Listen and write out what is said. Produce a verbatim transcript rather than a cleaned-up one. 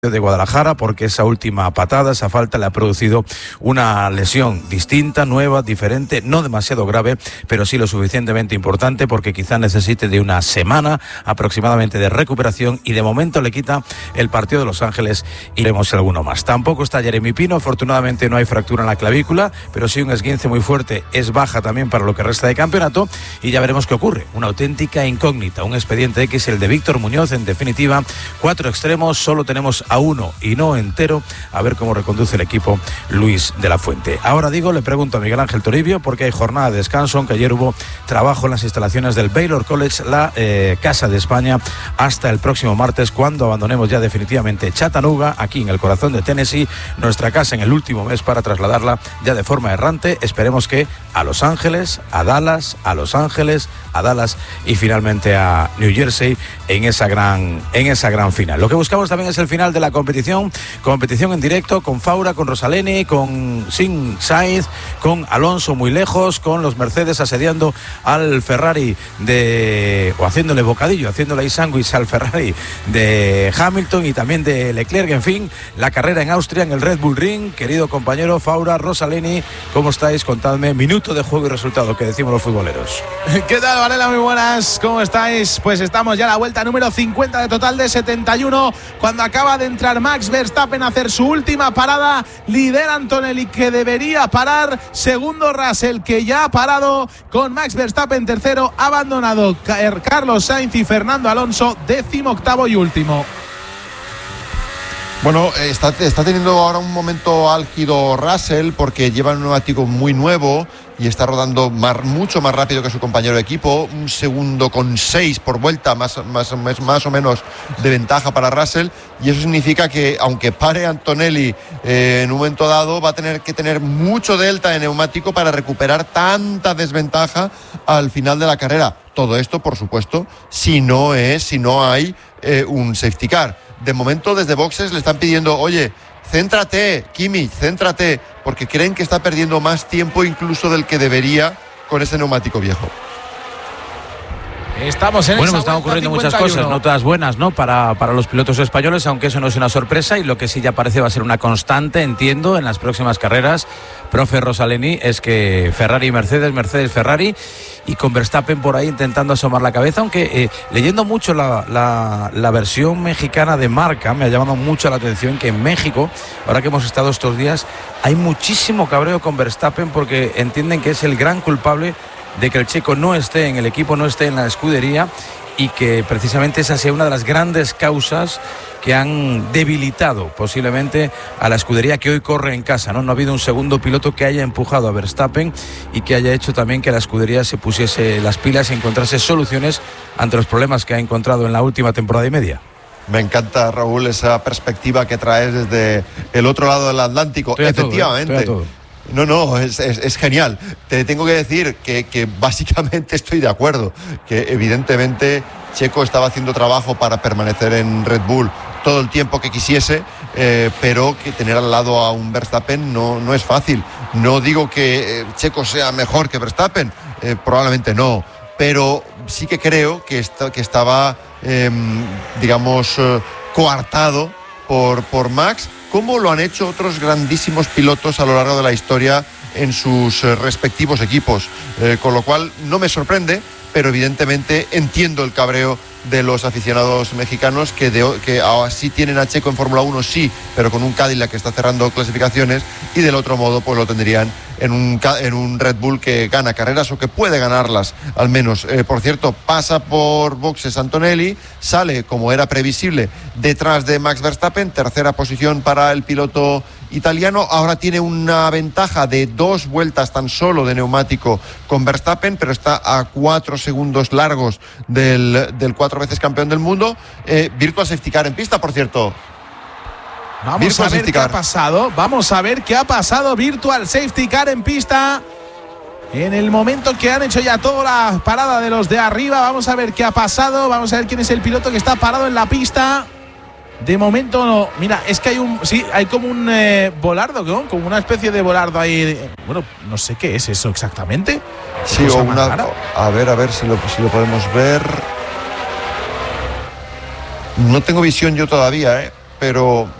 de Guadalajara, porque esa última patada, esa falta le ha producido una lesión distinta, nueva, diferente, no demasiado grave, pero sí lo suficientemente importante porque quizá necesite de una semana aproximadamente de recuperación, y de momento le quita el partido de Los Ángeles y veremos alguno más. Tampoco está Jeremy Pino, afortunadamente no hay fractura en la clavícula, pero sí un esguince muy fuerte, es baja también para lo que resta de campeonato, y ya veremos qué ocurre. Una auténtica incógnita, un expediente X, el de Víctor Muñoz. En definitiva, cuatro extremos, solo tenemos a uno y no entero, a ver cómo reconduce el equipo Luis de la Fuente. Ahora digo, le pregunto a Miguel Ángel Toribio, porque hay jornada de descanso, aunque ayer hubo trabajo en las instalaciones del Baylor College, la eh, Casa de España, hasta el próximo martes, cuando abandonemos ya definitivamente Chattanooga, aquí en el corazón de Tennessee, nuestra casa en el último mes, para trasladarla ya de forma errante, esperemos que a Los Ángeles, a Dallas, a Los Ángeles, a Dallas y finalmente a New Jersey en esa gran, en esa gran final. Lo que buscamos también es el final de la competición, competición en directo, con Faura, con Rosaleni, con Sin Sainz, con Alonso muy lejos, con los Mercedes asediando al Ferrari de, o haciéndole bocadillo, haciéndole ahí sándwich al Ferrari de Hamilton y también de Leclerc. En fin, la carrera en Austria, en el Red Bull Ring. Querido compañero Faura, Rosaleni, ¿cómo estáis? Contadme, minuto de juego y resultado, que decimos los futboleros. ¿Qué tal, Varela? Muy buenas, ¿cómo estáis? Pues estamos ya a la vuelta número cincuenta de total de setenta y uno, cuando acaba de entrar Max Verstappen a hacer su última parada. Lidera Antonelli, que debería parar. Segundo Russell, que ya ha parado, con Max Verstappen tercero. Abandonado Carlos Sainz y Fernando Alonso décimo octavo y último. Bueno, está, está teniendo ahora un momento álgido Russell, porque lleva un neumático muy nuevo y está rodando más, mucho más rápido que su compañero de equipo. Un segundo con seis por vuelta, más, más, más o menos de ventaja para Russell. Y eso significa que, aunque pare Antonelli eh, en un momento dado, va a tener que tener mucho delta de neumático para recuperar tanta desventaja al final de la carrera. Todo esto, por supuesto, si no es, si no hay eh, un safety car. De momento, desde boxes le están pidiendo, oye, céntrate, Kimi, céntrate, porque creen que está perdiendo más tiempo incluso del que debería con ese neumático viejo. Estamos en bueno, esa pues están ocurriendo cincuenta y uno. muchas cosas, no todas buenas, ¿no? Para, para los pilotos españoles, aunque eso no es una sorpresa, y lo que sí ya parece va a ser una constante, entiendo, en las próximas carreras, profe Rosaleni, es que Ferrari y Mercedes, Mercedes Ferrari, y con Verstappen por ahí intentando asomar la cabeza, aunque eh, leyendo mucho la, la, la versión mexicana de Marca, me ha llamado mucho la atención que en México, ahora que hemos estado estos días, hay muchísimo cabreo con Verstappen, porque entienden que es el gran culpable de que el checo no esté en el equipo, no esté en la escudería, y que precisamente esa sea una de las grandes causas que han debilitado posiblemente a la escudería que hoy corre en casa, ¿no? No ha habido un segundo piloto que haya empujado a Verstappen y que haya hecho también que la escudería se pusiese las pilas y encontrase soluciones ante los problemas que ha encontrado en la última temporada y media. Me encanta, Raúl, esa perspectiva que traes desde el otro lado del Atlántico. Estoy Efectivamente. A todo, eh, estoy a todo. No, no, es, es, es genial. Te tengo que decir que, que básicamente estoy de acuerdo, que evidentemente Checo estaba haciendo trabajo para permanecer en Red Bull todo el tiempo que quisiese, eh, pero que tener al lado a un Verstappen no, no es fácil. No digo que Checo sea mejor que Verstappen, eh, probablemente no, pero sí que creo que, está, que estaba, eh, digamos, eh, coartado por, por Max, como lo han hecho otros grandísimos pilotos a lo largo de la historia en sus eh, respectivos equipos, eh, con lo cual no me sorprende, pero evidentemente entiendo el cabreo de los aficionados mexicanos que, de, que así tienen a Checo en Fórmula uno, sí, pero con un Cadillac que está cerrando clasificaciones, y del otro modo pues lo tendrían en un, en un Red Bull que gana carreras o que puede ganarlas al menos. Eh, por cierto, pasa por boxes Antonelli, sale como era previsible detrás de Max Verstappen, tercera posición para el piloto italiano. Ahora tiene una ventaja de dos vueltas tan solo de neumático con Verstappen, pero está a cuatro segundos largos del, del cuatro veces campeón del mundo. Eh, Virtual Safety Car en pista, por cierto. Vamos Virtual a ver Safety qué Car. ha pasado. Vamos a ver qué ha pasado. Virtual Safety Car en pista. En el momento que han hecho ya toda la parada de los de arriba, vamos a ver qué ha pasado. Vamos a ver quién es el piloto que está parado en la pista. De momento no. Mira, es que hay un. Sí, hay como un eh, volardo, ¿no? Como una especie de volardo ahí. Bueno, no sé qué es eso exactamente. Sí, o una. A ver, a ver si lo, si lo podemos ver. No tengo visión yo todavía, ¿eh? pero